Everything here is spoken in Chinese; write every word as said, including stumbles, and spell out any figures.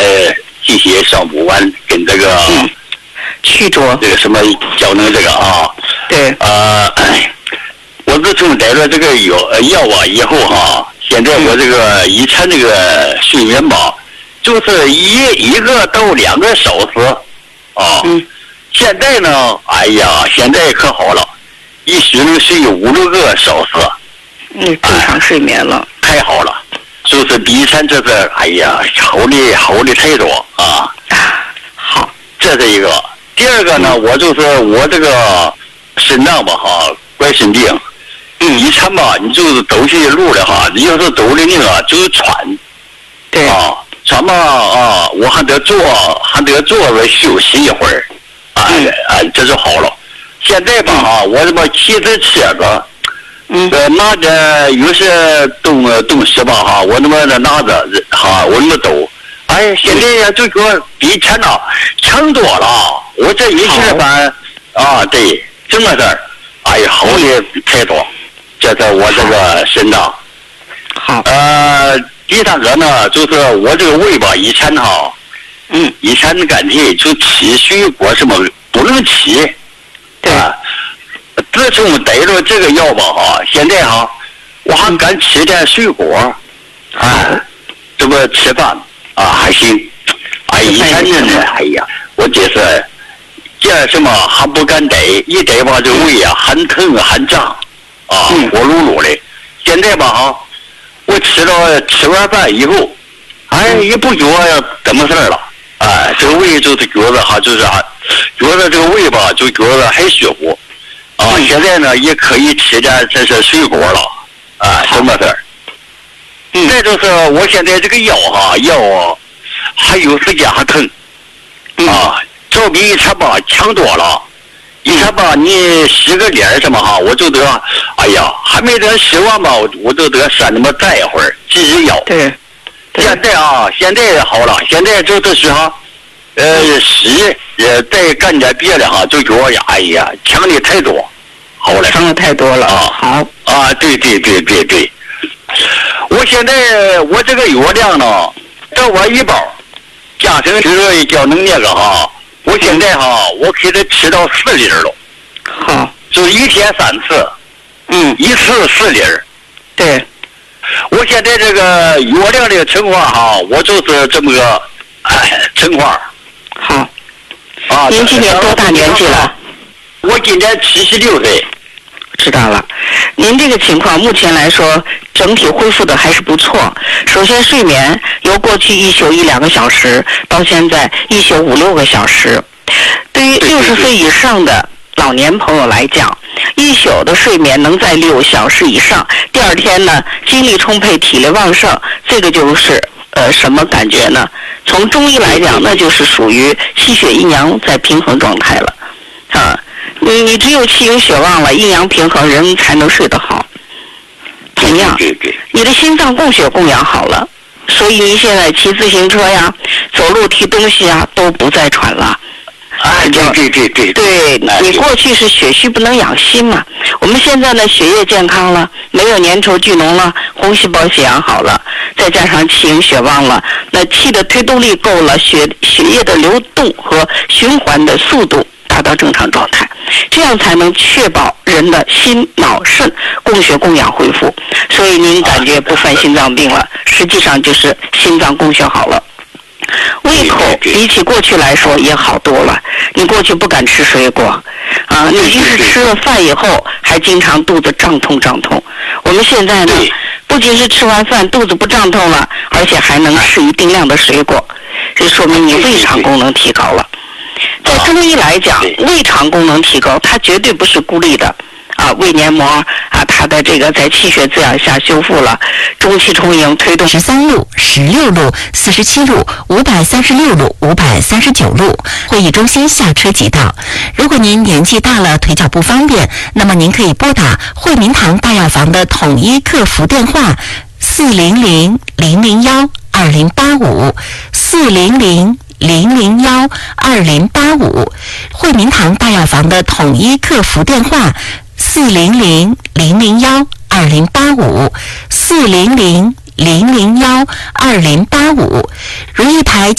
些这些小补丸跟这个去浊这个什么胶能这个啊， 对， 呃，我自从带了这个药药啊以后哈，现在我这个以前这个睡眠吧，就是一一个到两个小时啊， 嗯， 现在呢，哎呀，现在可好了，一宿能睡五六个小时， 嗯，正常睡眠了， 太好了，就是比以前这是，哎呀，好的好的太多啊。 好， 这是一个。第二个呢， 嗯、 我就是我这个肾脏吧哈，怪肾病。嗯，以前吧，你就是走起路来哈，你要是走的那个就是喘。 对。 啊，喘嘛啊，我还得坐，还得坐着休息一会儿。啊、嗯、啊，这就好了。现在吧哈，我这么骑着车子， 嗯， 呃，拿着有些东东西吧哈，我那么拿着哈，我那么走。哎，现在呀，就说比以前呢强多了。我这一天班啊，对，这么事儿，哎呀，好的太多。这是我这个肾脏。 好。 呃，第三个呢，就是我这个胃吧，以前哈， 嗯， 以前的感觉就吃水果什么不能吃。 对。 啊，自从逮着这个药吧哈，现在哈，我还敢吃点水果。啊，这么吃饭。啊，还行。哎，以前呢，哎呀，我这是这什么还不敢逮，一逮吧这胃啊，很疼很胀，啊，火噜噜的。现在吧哈，我吃了吃完饭以后，哎，也不觉得怎么事儿了。哎，这个胃就是觉得哈，就是啊，觉得这个胃吧，就觉得很舒服。啊，现在呢也可以吃点这些水果了。啊，什么事儿？嗯，再就是我现在这个腰哈腰还有时间还疼，啊，这比以前吧强多了。以前吧你洗个脸什么哈，我就得，哎呀，还没得洗完吧，我就得上那么站一会儿，治治腰。 对。 现在啊，现在好了，现在就是哈，呃，洗呃再干点别的哈，就觉得哎呀强的太多，好了。 强的太多了啊。好。 啊，对对对对对。我现在我这个药量呢，这我一包，加上这个胶能那个哈，我现在哈，我给它吃到四粒了。 好， 就一天三次， 嗯， 一次四粒。 对， 我现在这个药量的情况哈，我就是这么个哎情况。 好， 啊， 您今年多大年纪了？ 我今年七十六岁。 知道了，您这个情况目前来说整体恢复的还是不错。首先睡眠由过去一宿一两个小时到现在一宿五六个小时，对于六十岁以上的老年朋友来讲，一宿的睡眠能在六小时以上，第二天呢精力充沛体力旺盛，这个就是呃什么感觉呢？从中医来讲，那就是属于气血阴阳在平衡状态了啊。你你只有气有血旺了，阴阳平衡，人才能睡得好。同样，你的心脏供血供氧好了，所以你现在骑自行车呀、走路提东西啊都不再喘了。 哎，对对对对。 对，你过去是血虚不能养心嘛，我们现在呢血液健康了，没有粘稠聚脓了，红细胞血养好了，再加上气营血旺了，那气的推动力够了，血血液的流动和循环的速度达到正常状态，这样才能确保人的心脑肾供血供氧恢复。所以您感觉不犯心脏病了，实际上就是心脏供血好了。胃口比起过去来说也好多了，你过去不敢吃水果啊，你即使吃了饭以后还经常肚子胀痛胀痛。我们现在呢，不仅是吃完饭肚子不胀痛了，而且还能吃一定量的水果，这说明你胃肠功能提高了。在中医来讲，胃肠功能提高，它绝对不是孤立的啊，胃黏膜啊，它的这个在气血滋养下修复了，中气充盈，推动十三路、十六路、四十七路、五百三十六路、五百三十九路。会议中心下车即到。如果您年纪大了，腿脚不方便，那么您可以拨打惠民堂大药房的统一客服电话四零零零零幺二零八五四零零零零幺二零八五，惠民堂大药房的统一客服电话四零零零零幺二零八五四零零零零幺二零八五，如意牌。